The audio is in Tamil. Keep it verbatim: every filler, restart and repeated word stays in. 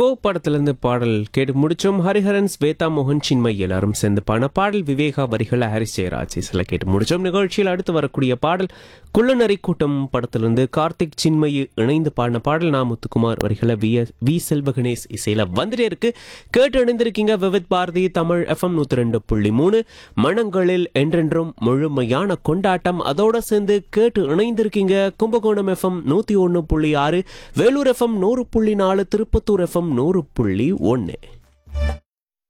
கோ படத்திலிருந்து பாடல் கேட்டு முடிச்சோம். ஹரிஹரன், ஸ்வேதா மோகன், சின்மை எல்லாரும் சேர்ந்து பாடின பாடல். விவேகா வரிகளை ஹாரிஸ் ஜெயராஜ் இசையில் கேட்டு முடிச்சோம். நிகழ்ச்சியில் அடுத்து வரக்கூடிய பாடல் குள்ளநரி கூட்டம் படத்திலிருந்து கார்த்திக், சின்மயி இணைந்து பாடின பாடல். நா முத்துக்குமார் வரிகளை வி வி செல்வகணேஷ் இசையில் வந்துட்டே இருக்கு. கேட்டு இணைந்திருக்கீங்க விவித் பாரதி தமிழ் எஃப்எம் நூற்றி ரெண்டு புள்ளி மூணு. மனங்களில் என்றென்றும் முழுமையான கொண்டாட்டம். அதோட சேர்ந்து கேட்டு இணைந்திருக்கீங்க கும்பகோணம் எஃப்எம் நூற்றி ஒன்று புள்ளி ஆறு, வேலூர் எஃப்எம் நூறு புள்ளி நாலு, திருப்பத்தூர் எஃப்எம் நூறு புள்ளி ஒன்று.